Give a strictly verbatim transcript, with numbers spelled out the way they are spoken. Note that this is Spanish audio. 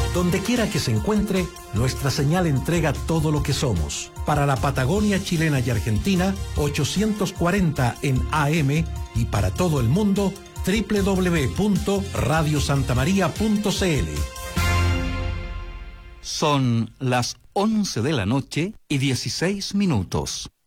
Donde quiera que se encuentre, nuestra señal entrega todo lo que somos. Para la Patagonia chilena y Argentina, ochocientos cuarenta en A M, y para todo el mundo, doble u doble u doble u punto radio santa maría punto c l. Son las once de la noche y dieciséis minutos.